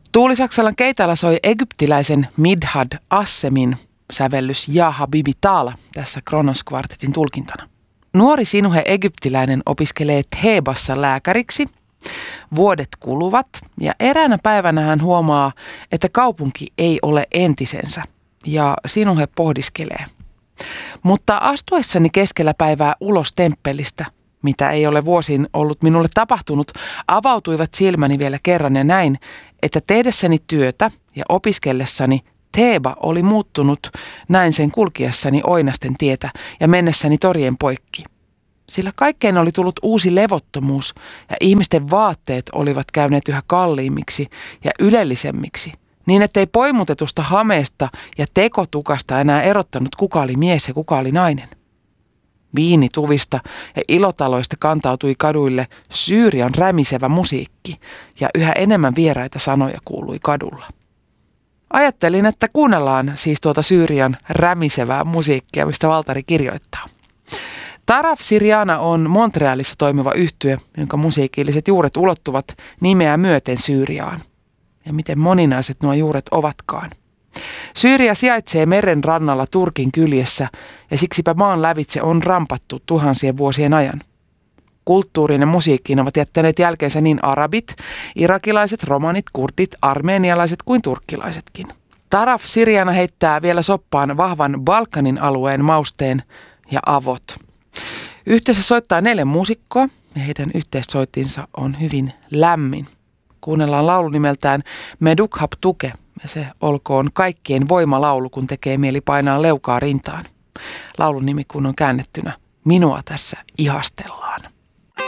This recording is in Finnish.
Tuuli Saksalan keitalla soi egyptiläisen Midhad Assemin sävellys Ja Habibi Taala tässä Kronos-kvartetin tulkintana. Nuori sinuhe egyptiläinen opiskelee Thebassa lääkäriksi. Vuodet kuluvat ja eräänä päivänä hän huomaa, että kaupunki ei ole entisensä ja sinuhe pohdiskelee. Mutta astuessani keskellä päivää ulos temppelistä, mitä ei ole vuosiin ollut minulle tapahtunut, avautuivat silmäni vielä kerran ja näin, että tehdessäni työtä ja opiskellessani Theba oli muuttunut näin sen kulkiessani Oinasten tietä ja mennessäni torien poikki. Sillä kaikkeen oli tullut uusi levottomuus ja ihmisten vaatteet olivat käyneet yhä kalliimmiksi ja ylellisemmiksi, niin ettei poimutetusta hameesta ja tekotukasta enää erottanut kuka oli mies ja kuka oli nainen. Viinituvista ja ilotaloista kantautui kaduille Syyrian rämisevä musiikki ja yhä enemmän vieraita sanoja kuului kadulla. Ajattelin, että kuunnellaan siis tuota Syyrian rämisevää musiikkia, mistä Valtari kirjoittaa. Taraf Syriana on Montrealissa toimiva yhtye, jonka musiikilliset juuret ulottuvat nimeä myöten Syyriaan. Ja miten moninaiset nuo juuret ovatkaan. Syyria sijaitsee meren rannalla Turkin kyljessä ja siksipä maan lävitse on rampattu tuhansien vuosien ajan. Kulttuuriin ja musiikkiin ovat jättäneet jälkeensä niin arabit, irakilaiset, romanit, kurdit, armeenialaiset kuin turkkilaisetkin. Taraf Syriana heittää vielä soppaan vahvan Balkanin alueen mausteen ja avot. Yhteensä soittaa 4 muusikkoa ja heidän yhteissoittinsa on hyvin lämmin. Kuunnellaan laulu nimeltään Meduk Haptuke ja se olkoon kaikkien voimalaulu, kun tekee mieli painaa leukaa rintaan. Laulun nimi kun on käännettynä Minua tässä ihastellaan.